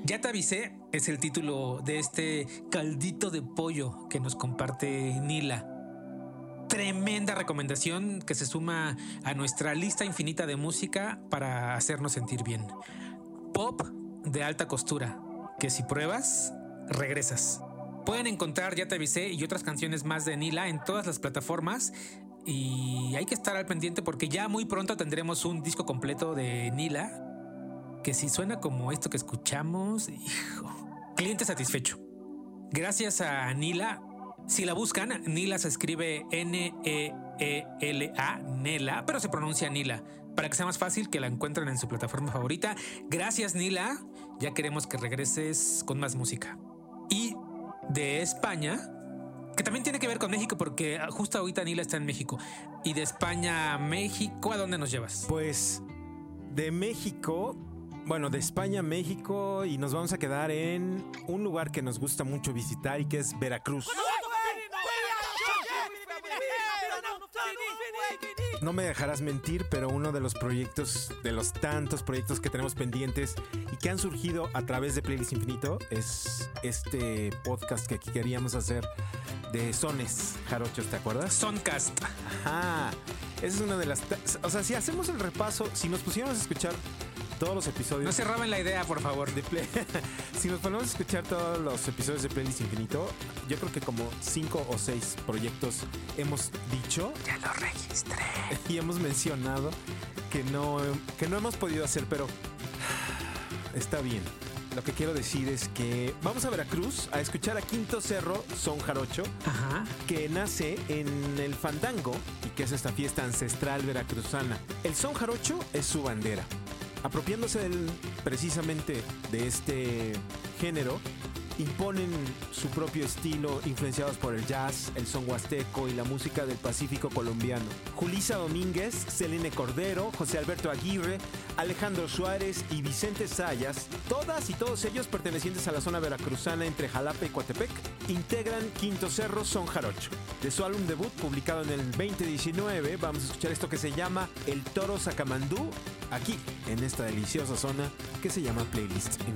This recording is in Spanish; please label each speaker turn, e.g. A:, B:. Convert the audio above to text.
A: Ya te avisé es el título de este caldito de pollo que nos comparte Nila. Tremenda recomendación que se suma a nuestra lista infinita de música para hacernos sentir bien. Pop de alta costura, que si pruebas, regresas. Pueden encontrar Ya te avisé y otras canciones más de Nila en todas las plataformas. Y hay que estar al pendiente porque ya muy pronto tendremos un disco completo de Nila que si suena como esto que escuchamos, hijo, cliente satisfecho. Gracias a Nila. Si la buscan, Nila se escribe Neela, Nela, pero se pronuncia Nila, para que sea más fácil que la encuentren en su plataforma favorita. Gracias, Nila. Ya queremos que regreses con más música. Y de España, que también tiene que ver con México, porque justo ahorita Nila está en México. Y de España a México, ¿a dónde nos llevas?
B: Pues de México, bueno, de España a México, y nos vamos a quedar en un lugar que nos gusta mucho visitar y que es Veracruz. No me dejarás mentir, pero uno de los proyectos, de los tantos proyectos que tenemos pendientes y que han surgido a través de Playlist Infinito, es este podcast que aquí queríamos hacer de sones jarochos, ¿te acuerdas?
A: Soncast.
B: Ajá. Esa es una de las... O sea, si hacemos el repaso, si nos pusiéramos a escuchar todos los episodios...
A: No se roben la idea, por favor.
B: Si nos ponemos a escuchar todos los episodios de Playlist Infinito, yo creo que como 5 o 6 proyectos hemos dicho.
A: Ya lo registré.
B: Y hemos mencionado que no hemos podido hacer, pero está bien. Lo que quiero decir es que vamos a Veracruz a escuchar a Quinto Cerro Son Jarocho,
A: Ajá.
B: que nace en el fandango y que es esta fiesta ancestral veracruzana. El son jarocho es su bandera. Apropiándose precisamente de este género, imponen su propio estilo, influenciados por el jazz, el son huasteco y la música del Pacífico colombiano. Julisa Domínguez, Selene Cordero, José Alberto Aguirre, Alejandro Suárez y Vicente Sayas, todas y todos ellos pertenecientes a la zona veracruzana entre Jalapa y Coatepec, integran Quinto Cerro Son Jarocho. De su álbum debut, publicado en el 2019, vamos a escuchar esto que se llama El Toro Sacamandú, aquí, en esta deliciosa zona que se llama Playlist.